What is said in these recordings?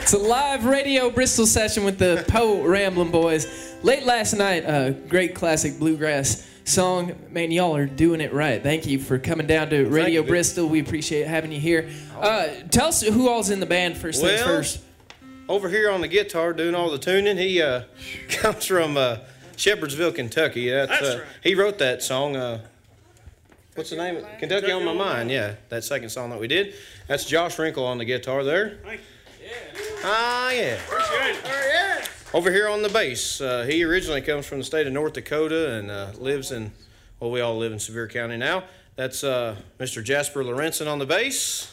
It's a live radio Bristol session with the Poe Ramblin' Boys. Late last night, a great classic bluegrass song. Man, y'all are doing it right. Thank you for coming down to Radio Bristol. We appreciate having you here. Tell us who all's in the band first things first. Over here on the guitar doing all the tuning, he comes from Shepherdsville, Kentucky. That's right. He wrote that song. What's the name? Kentucky on My Mind. Yeah, that second song that we did. That's Josh Wrinkle on the guitar there. Thank you. Yeah. Appreciate it. Over here on the bass, he originally comes from the state of North Dakota and lives in, well, we all live in Sevier County now. That's Mr. Jasper Lorenzen on the bass.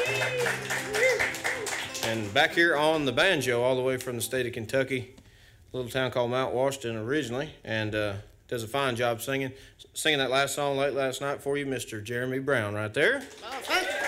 And back here on the banjo, all the way from the state of Kentucky, a little town called Mount Washington originally, and does a fine job singing that last song late last night for you, Mr. Jeremy Brown right there. Oh, thank you.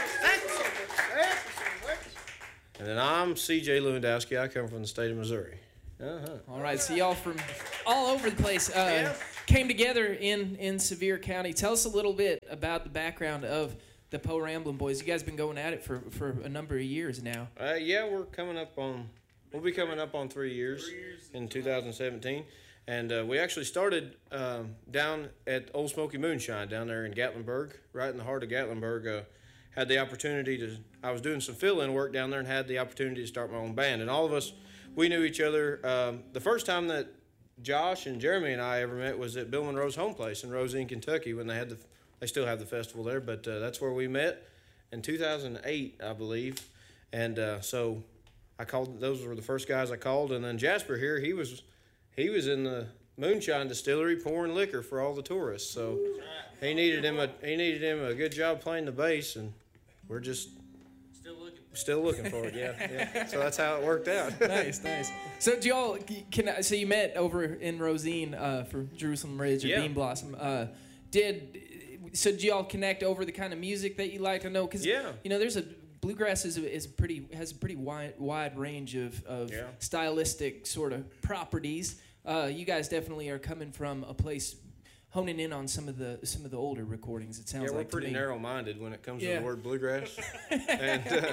And then I'm C.J. Lewandowski. I come from the state of Missouri. All right, so y'all from all over the place came together in Sevier County. Tell us a little bit about the background of the Poe Ramblin' Boys. You guys been going at it for a number of years now. Yeah, we'll be coming up on 3 years in 2017. And we actually started down at Old Smoky Moonshine down there in Gatlinburg, right in the heart of Gatlinburg. Had the opportunity I was doing some fill-in work down there and had the opportunity to start my own band. And all of us, we knew each other. The first time that Josh and Jeremy and I ever met was at Bill Monroe's home place in Rosine, Kentucky, when they still have the festival there, but that's where we met in 2008, I believe. And so those were the first guys I called. And then Jasper here, he was in the moonshine distillery pouring liquor for all the tourists. So he needed him a good job playing the bass, and we're just still looking for it. Yeah. So that's how it worked out. Nice. So so you met over in Rosine for Jerusalem Ridge or Bean Blossom. Did y'all connect over the kind of music that you like? I know because there's bluegrass has a pretty wide range of stylistic sort of properties. You guys definitely are coming from a place honing in on some of the older recordings. It sounds like. Yeah, we're pretty narrow-minded when it comes to the word bluegrass. And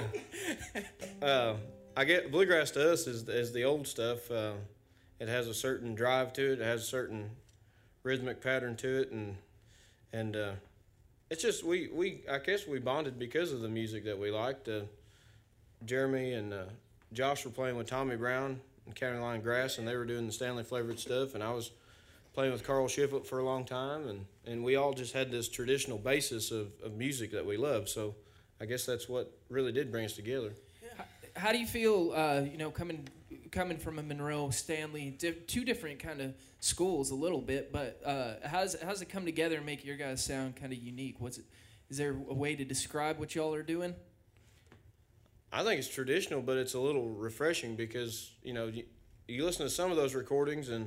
I get bluegrass to us is the old stuff. It has a certain drive to it. It has a certain rhythmic pattern to it, and it's just I guess we bonded because of the music that we liked. Jeremy and Josh were playing with Tommy Brown and County Line Grass, and they were doing the Stanley flavored stuff, and I was playing with Carl Shiflett for a long time, and we all just had this traditional basis of music that we love. So I guess that's what really did bring us together. How do you feel, coming from a Monroe, Stanley, two different kind of schools a little bit, but how's it come together and make your guys sound kind of unique? Is there a way to describe what y'all are doing? I think it's traditional, but it's a little refreshing because, you listen to some of those recordings and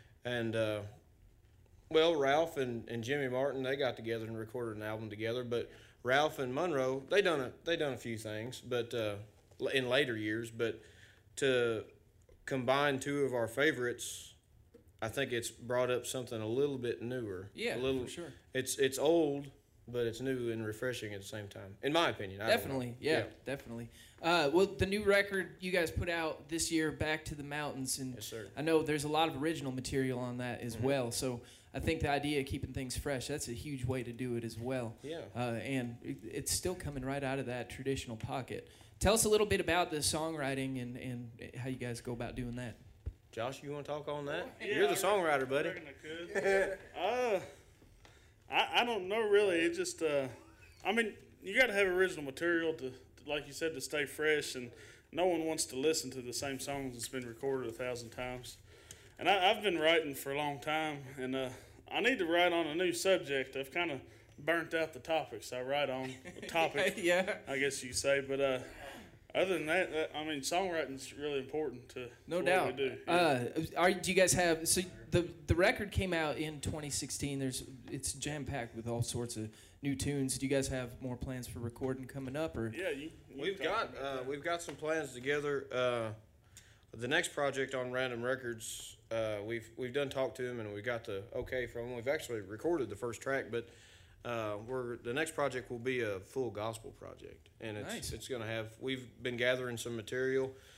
Ralph and Jimmy Martin, they got together and recorded an album together, but Ralph and Monroe, they done a few things, but in later years, but to combine two of our favorites, I think it's brought up something a little bit newer. Yeah, for sure. It's old, but it's new and refreshing at the same time, in my opinion. Definitely, definitely. Well, the new record you guys put out this year, Back to the Mountains, and yes, sir. I know there's a lot of original material on that as well, so I think the idea of keeping things fresh, that's a huge way to do it as well. Yeah. And it's still coming right out of that traditional pocket. Tell us a little bit about the songwriting and how you guys go about doing that. Josh, you want to talk on that? Yeah, You're the songwriter, buddy. I reckon I could. I don't know really. It just, you got to have original material to, like you said, to stay fresh, and no one wants to listen to the same songs that's been recorded 1,000 times. And I've been writing for a long time, and I need to write on a new subject. I've kind of burnt out the topics I write on. The topic, I guess you could say. But other than that, songwriting's really important to no doubt. What we do. Do you guys have the record came out in 2016? It's jam packed with all sorts of new tunes. Do you guys have more plans for recording coming up? Or we've got some plans together. The next project on Random Records, we've done talk to them and we got the okay from them. We've actually recorded the first track, but the next project will be a full gospel project, and it's going to have. We've been gathering some material.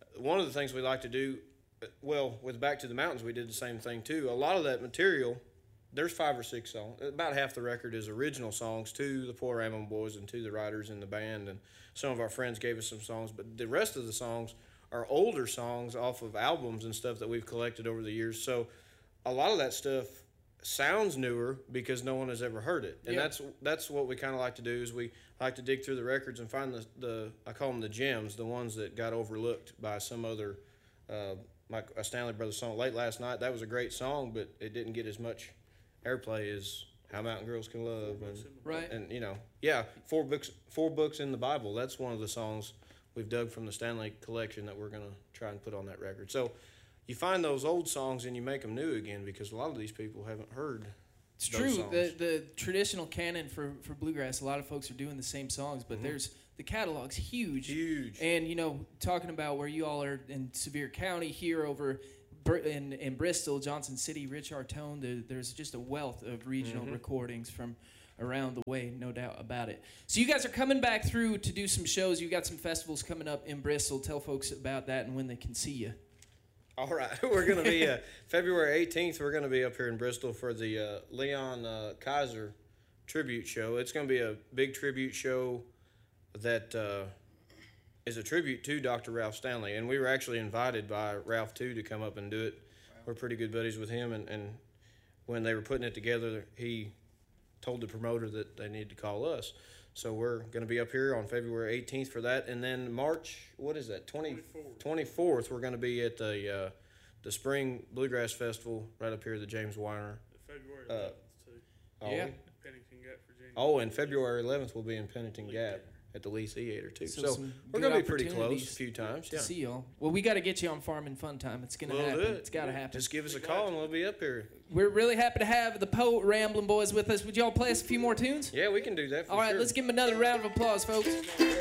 one of the things we like to do, well, with Back to the Mountains, we did the same thing too. A lot of that material, there's 5 or 6 songs. About half the record is original songs to the Poor Rambling Boys and to the writers in the band, and some of our friends gave us some songs. But the rest of the songs are older songs off of albums and stuff that we've collected over the years. So a lot of that stuff sounds newer because no one has ever heard it, and that's what we kind of like to do. Is we like to dig through the records and find the I call them the gems, the ones that got overlooked by some other. Like a Stanley Brothers song, Late Last Night, that was a great song, but it didn't get as much airplay as How Mountain Girls Can Love, and you know, four books in the Bible. That's one of the songs we've dug from the Stanley collection that we're gonna try and put on that record. So you find those old songs and you make them new again because a lot of these people haven't heard. It's true. Songs. The traditional canon for bluegrass, a lot of folks are doing the same songs, but the catalog's huge. Huge. And, you know, talking about where you all are in Sevier County, here over in Bristol, Johnson City, Rich Artone, there's just a wealth of regional recordings from around the way, no doubt about it. So you guys are coming back through to do some shows. You got some festivals coming up in Bristol. Tell folks about that and when they can see you. All right. We're going to be February 18th, we're going to be up here in Bristol for the Leon Kaiser tribute show. It's going to be a big tribute show that is a tribute to Dr. Ralph Stanley, and we were actually invited by Ralph too to come up and do it. Wow. We're pretty good buddies with him, and when they were putting it together, he told the promoter that they needed to call us. So we're going to be up here on February 18th for that, and then March, what is that, 24th, we're going to be at the Spring Bluegrass Festival right up here at the James Weiner. February 11th too. Pennington Gap, Virginia. Oh, and February 11th we'll be in Pennington Gap at the Lee Theater too. So we're going to be pretty close a few times. To see y'all. Well, we got to get you on Farming Fun Time. It's going to happen. It's got to happen. Just give us a call and we'll be up here. We're really happy to have the Poe Rambling Boys with us. Would y'all play us a few more tunes? Yeah, we can do that. All right, let's give them another round of applause, folks.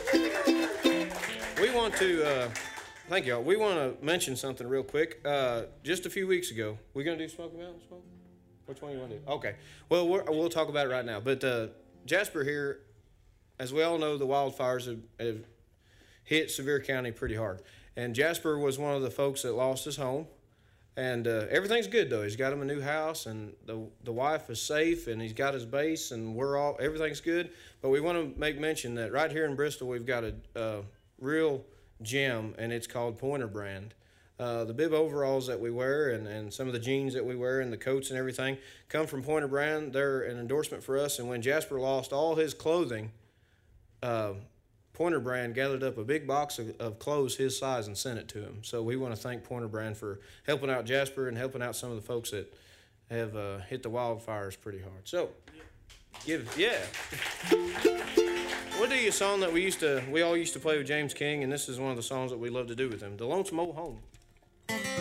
We want to, thank y'all. We want to mention something real quick. Just a few weeks ago, we're going to do Smoky Mountain Smoke? Which one you want to do? Okay. Well, we'll talk about it right now. But Jasper here, as we all know, the wildfires have hit Sevier County pretty hard. And Jasper was one of the folks that lost his home. And everything's good, though. He's got him a new house, and the wife is safe, and he's got his base, and everything's good. But we want to make mention that right here in Bristol, we've got a real gem, and it's called Pointer Brand. The bib overalls that we wear and some of the jeans that we wear and the coats and everything come from Pointer Brand. They're an endorsement for us. And when Jasper lost all his clothing, Pointer Brand gathered up a big box of clothes his size and sent it to him. So we want to thank Pointer Brand for helping out Jasper and helping out some of the folks that have hit the wildfires pretty hard. So, We'll do you a song that we all used to play with James King, and this is one of the songs that we love to do with him, The Lonesome Old Home.